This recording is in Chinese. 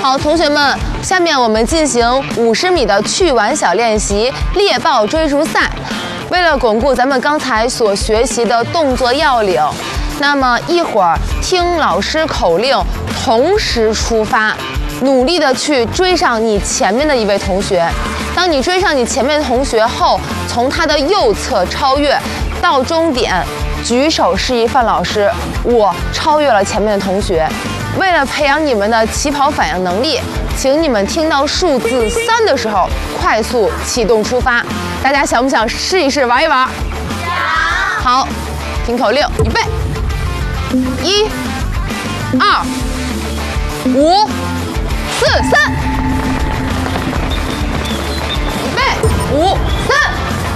好，同学们，下面我们进行50米的趣玩小练习——猎豹追逐赛。为了巩固咱们刚才所学习的动作要领，那么一会儿听老师口令，同时出发，努力的去追上你前面的一位同学。当你追上你前面的同学后，从他的右侧超越，到终点，举手示意范老师，我超越了前面的同学。为了培养你们的起跑反应能力，请你们听到数字3的时候快速启动出发。大家想不想试一试玩一玩？想。好，听口令，预备，1、2、5、4、3，预备，5、